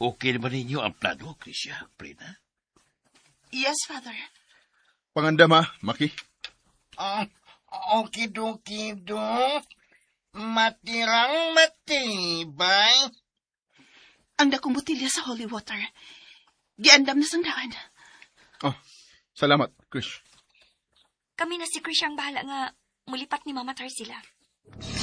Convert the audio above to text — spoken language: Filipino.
Okay naman ninyo ang plano, Krisya, Prina? Yes, Father. Pangandama, Maki. Okidoki do. Matirang matibay. Ang dakong botilya sa holy water. Giandam na sang daan. Oh, salamat, Krish. Kami na si Krish ang bahala nga mulipat ni Mama Tar sila.